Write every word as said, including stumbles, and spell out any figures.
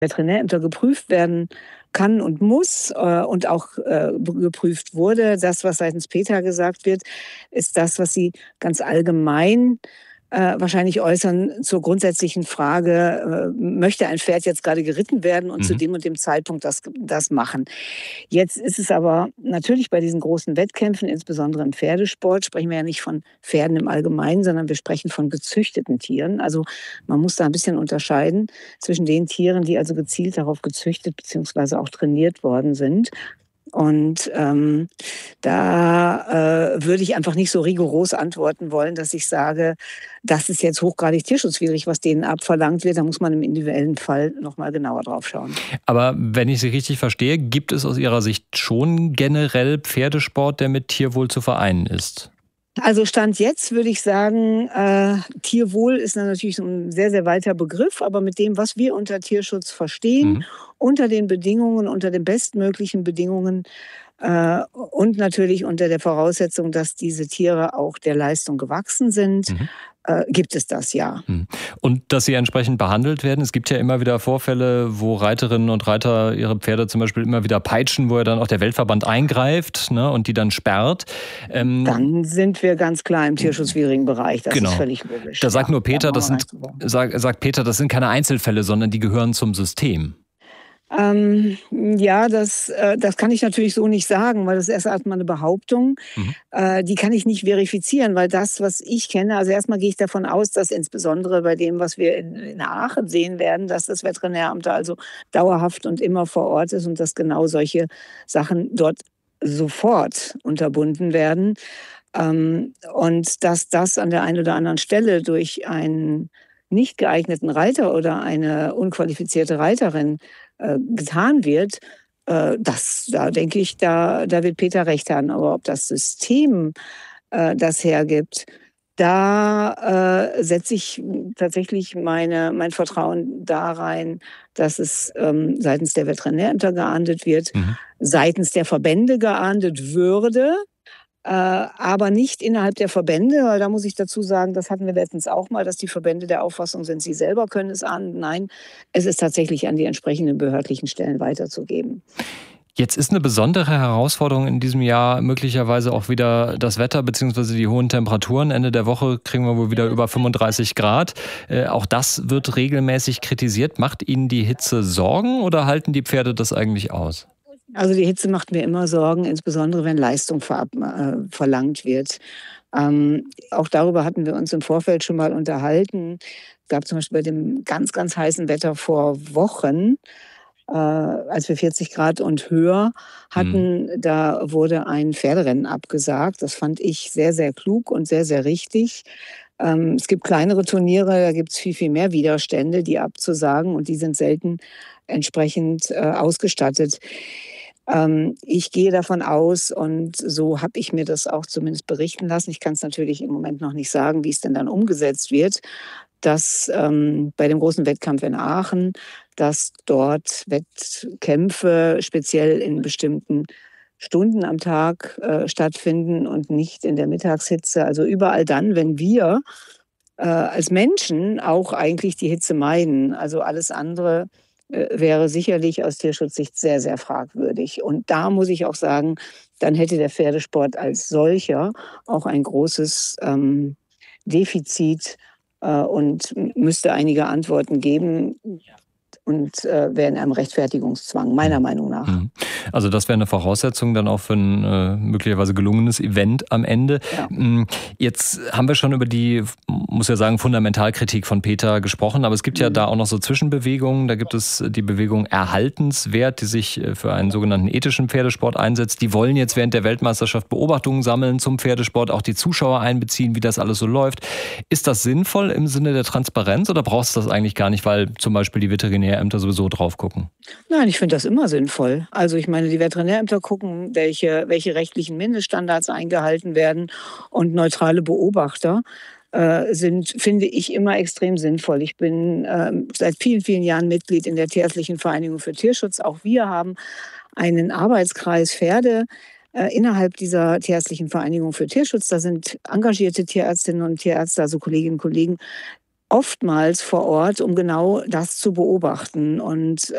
Veterinärämter geprüft werden kann und muss äh, und auch äh, geprüft wurde. Das, was seitens PETA gesagt wird, ist das, was Sie ganz allgemein äh, wahrscheinlich äußern zur grundsätzlichen Frage, äh, möchte ein Pferd jetzt gerade geritten werden und zu Mhm. dem und dem Zeitpunkt das, das machen. Jetzt ist es aber natürlich bei diesen großen Wettkämpfen, insbesondere im Pferdesport, sprechen wir ja nicht von Pferden im Allgemeinen, sondern wir sprechen von gezüchteten Tieren. Also man muss da ein bisschen unterscheiden zwischen den Tieren, die also gezielt darauf gezüchtet bzw. auch trainiert worden sind. Und ähm, da äh, würde ich einfach nicht so rigoros antworten wollen, dass ich sage, das ist jetzt hochgradig tierschutzwidrig, was denen abverlangt wird. Da muss man im individuellen Fall noch mal genauer drauf schauen. Aber wenn ich Sie richtig verstehe, gibt es aus Ihrer Sicht schon generell Pferdesport, der mit Tierwohl zu vereinen ist? Also Stand jetzt würde ich sagen, äh, Tierwohl ist natürlich so ein sehr, sehr weiter Begriff, aber mit dem, was wir unter Tierschutz verstehen, Mhm. unter den Bedingungen, unter den bestmöglichen Bedingungen äh, und natürlich unter der Voraussetzung, dass diese Tiere auch der Leistung gewachsen sind, Mhm. äh, gibt es das ja. Mhm. Und dass sie entsprechend behandelt werden. Es gibt ja immer wieder Vorfälle, wo Reiterinnen und Reiter ihre Pferde zum Beispiel immer wieder peitschen, wo ja dann auch der Weltverband eingreift, ne, und die dann sperrt. Ähm, Dann sind wir ganz klar im tierschutzwidrigen Bereich. Das ist genau. völlig logisch. Da sagt Ja, nur da Peter, brauchen das wir gar sind, nicht drüber. sag, sagt Peter, das sind keine Einzelfälle, sondern die gehören zum System. Ähm, ja, das, äh, das kann ich natürlich so nicht sagen, weil das ist erst erstmal eine Behauptung. Mhm. Äh, die kann ich nicht verifizieren, weil das, was ich kenne, also erstmal gehe ich davon aus, dass insbesondere bei dem, was wir in, in Aachen sehen werden, dass das Veterinäramt da also dauerhaft und immer vor Ort ist und dass genau solche Sachen dort sofort unterbunden werden. Ähm, und dass das an der einen oder anderen Stelle durch einen nicht geeigneten Reiter oder eine unqualifizierte Reiterin äh, getan wird, äh, das, da denke ich, da, da wird Peter recht haben. Aber ob das System äh, das hergibt, da äh, setze ich tatsächlich meine, mein Vertrauen da rein, dass es ähm, seitens der Veterinärämter geahndet wird, Mhm. seitens der Verbände geahndet würde. Äh, aber nicht innerhalb der Verbände, weil da muss ich dazu sagen, das hatten wir letztens auch mal, dass die Verbände der Auffassung sind, sie selber können es ahnden. Nein, es ist tatsächlich an die entsprechenden behördlichen Stellen weiterzugeben. Jetzt ist eine besondere Herausforderung in diesem Jahr möglicherweise auch wieder das Wetter bzw. die hohen Temperaturen. Ende der Woche kriegen wir wohl wieder über fünfunddreißig Grad. Äh, auch das wird regelmäßig kritisiert. Macht Ihnen die Hitze Sorgen oder halten die Pferde das eigentlich aus? Also die Hitze macht mir immer Sorgen, insbesondere wenn Leistung verab äh, verlangt wird. Ähm, auch darüber hatten wir uns im Vorfeld schon mal unterhalten. Es gab zum Beispiel bei dem ganz, ganz heißen Wetter vor Wochen, äh, als wir vierzig Grad und höher Mhm. hatten, da wurde ein Pferderennen abgesagt. Das fand ich sehr, sehr klug und sehr, sehr richtig. Ähm, es gibt kleinere Turniere, da gibt es viel, viel mehr Widerstände, die abzusagen und die sind selten entsprechend äh, ausgestattet. Ähm, ich gehe davon aus und so habe ich mir das auch zumindest berichten lassen. Ich kann es natürlich im Moment noch nicht sagen, wie es denn dann umgesetzt wird, dass ähm, bei dem großen Wettkampf in Aachen, dass dort Wettkämpfe speziell in bestimmten Stunden am Tag äh, stattfinden und nicht in der Mittagshitze. Also überall dann, wenn wir äh, als Menschen auch eigentlich die Hitze meiden. Also alles andere äh, wäre sicherlich aus Tierschutzsicht sehr, sehr fragwürdig. Und da muss ich auch sagen, dann hätte der Pferdesport als solcher auch ein großes ähm, Defizit äh, und müsste einige Antworten geben und äh, wäre in einem Rechtfertigungszwang, meiner Mhm. Meinung nach. Mhm. Also das wäre eine Voraussetzung dann auch für ein äh, möglicherweise gelungenes Event am Ende. Ja. Mm, Jetzt haben wir schon über die, muss ja sagen, Fundamentalkritik von Peter gesprochen, aber es gibt ja da auch noch so Zwischenbewegungen. Da gibt es die Bewegung Erhaltenswert, die sich äh, für einen sogenannten ethischen Pferdesport einsetzt. Die wollen jetzt während der Weltmeisterschaft Beobachtungen sammeln zum Pferdesport, auch die Zuschauer einbeziehen, wie das alles so läuft. Ist das sinnvoll im Sinne der Transparenz oder brauchst du das eigentlich gar nicht, weil zum Beispiel die Veterinärämter sowieso drauf gucken? Nein, ich finde das immer sinnvoll. Also ich meine, die Veterinärämter gucken, welche, welche rechtlichen Mindeststandards eingehalten werden und neutrale Beobachter äh, sind, finde ich, immer extrem sinnvoll. Ich bin äh, seit vielen, vielen Jahren Mitglied in der Tierärztlichen Vereinigung für Tierschutz. Auch wir haben einen Arbeitskreis Pferde äh, innerhalb dieser Tierärztlichen Vereinigung für Tierschutz. Da sind engagierte Tierärztinnen und Tierärzte, also Kolleginnen und Kollegen, oftmals vor Ort, um genau das zu beobachten. Und